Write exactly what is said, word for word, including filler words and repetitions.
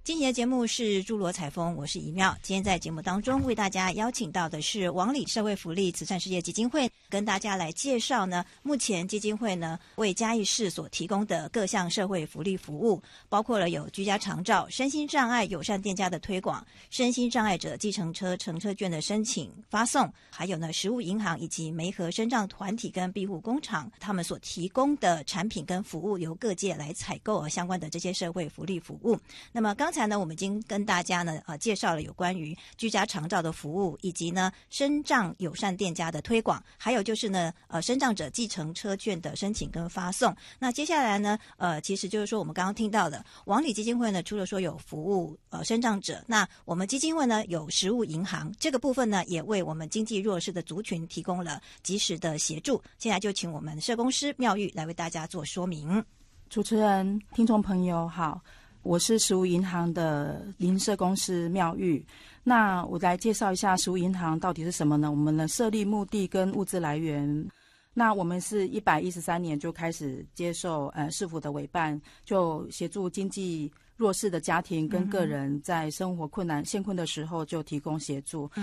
今天的节目是诸罗采风，我是怡妙。今天在节目当中为大家邀请到的是王里社会福利慈善事业基金会，跟大家来介绍呢，目前基金会呢为嘉义市所提供的各项社会福利服务，包括了有居家长照、身心障碍友善店家的推广、身心障碍者计程车乘车券的申请发送，还有呢食物银行以及媒合身障团体跟庇护工厂他们所提供的产品跟服务，由各界来采购相关的这些社会福利服务。那么刚才呢，我们已经跟大家呢呃介绍了有关于居家长照的服务，以及呢身障友善店家的推广，还有就是呢呃身障者计程车券的申请跟发送。那接下来呢呃其实就是说我们刚刚听到的王里基金会呢，除了说有服务呃身障者，那我们基金会呢有食物银行，这个部分呢也为我们经济弱势的族群提供了及时的协助。现在就请我们社工师妙玉来为大家做说明。 主持人、听众朋友好，我是食物银行的林社公司妙玉。那我来介绍一下食物银行到底是什么呢？我们的设立目的跟物资来源。那我们是一百一十三年就开始接受呃市府的委办，就协助经济弱势的家庭跟个人在生活困难、陷困的时候就提供协助。